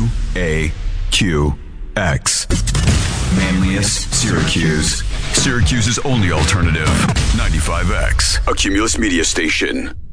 Manlius, Syracuse. Syracuse's only alternative. 95X, a Cumulus media station.